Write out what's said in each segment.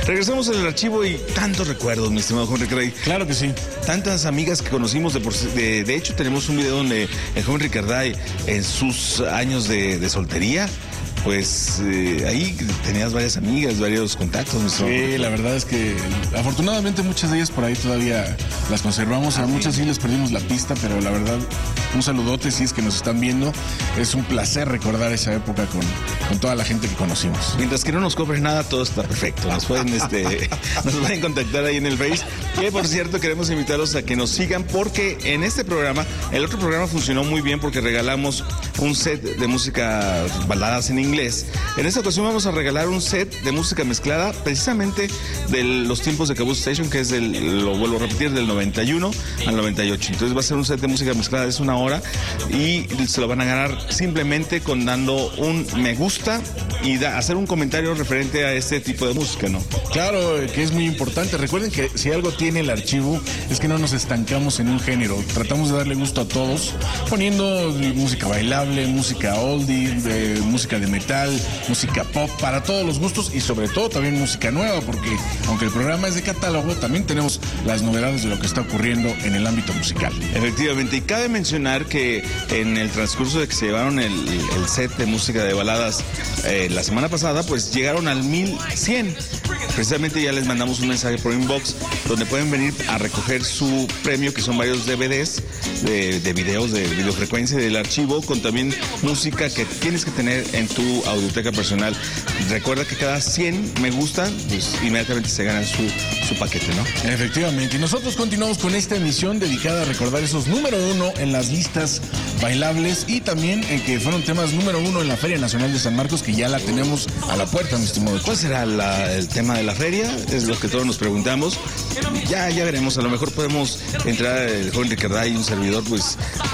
Regresamos al archivo y tantos recuerdos, mi estimado Henry Cray. Claro que sí. Tantas amigas que conocimos, de hecho tenemos un video donde el joven Ricarday, en sus años de soltería, pues ahí tenías varias amigas, varios contactos. Sí, la verdad es que afortunadamente muchas de ellas por ahí todavía las conservamos. A muchas sí les perdimos la pista, pero la verdad, un saludote si es que nos están viendo. Es un placer recordar esa época con toda la gente que conocimos. Mientras que no nos cobres nada, todo está perfecto. Nos pueden contactar ahí en el Face. Que por cierto, queremos invitarlos a que nos sigan porque en este programa, el otro programa funcionó muy bien porque regalamos un set de música baladas en inglés. En esta ocasión vamos a regalar un set de música mezclada precisamente de los tiempos de Kabul Station, que es lo vuelvo a repetir, del 91 al 98. Entonces va a ser un set de música mezclada, es 1 hora y se lo van a ganar simplemente con dando un me gusta y hacer un comentario referente a este tipo de música, ¿no? Claro, que es muy importante. Recuerden que si algo tiene el archivo es que no nos estancamos en un género. Tratamos de darle gusto a todos, poniendo música bailable, música oldie, música de metal, música pop, para todos los gustos y sobre todo también música nueva, porque aunque el programa es de catálogo, también tenemos las novedades de lo que está ocurriendo en el ámbito musical. Efectivamente, y cabe mencionar que en el transcurso de que se llevaron el set de música de baladas la semana pasada, pues llegaron al 1100. Precisamente ya les mandamos un mensaje por inbox donde pueden venir a recoger su premio, que son varios DVDs de videos de videofrecuencia del archivo, con también música que tienes que tener en tu audioteca personal. Recuerda que cada 100 me gusta, pues inmediatamente se ganan su paquete, ¿no? Efectivamente, y nosotros continuamos con esta emisión dedicada a recordar esos número 1 en las listas bailables y también en que fueron temas número 1 en la Feria Nacional de San Marcos, que ya la tenemos a la puerta, mi estimado. ¿Cuál será el tema de la feria? Es lo que todos nos preguntamos. Ya veremos, a lo mejor podemos entrar el joven Ricarday y un servidor, pues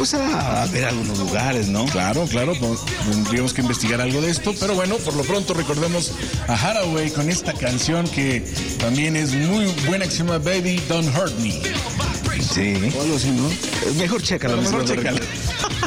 a ver algunos lugares, ¿no? Claro, tendríamos que investigar algo de esto, pero bueno, por lo pronto recordemos a Hathaway con esta canción que también es muy buena, que se llama Baby Don't Hurt Me. Sí. O algo así, ¿no? Mejor chécala. Mejor chécala.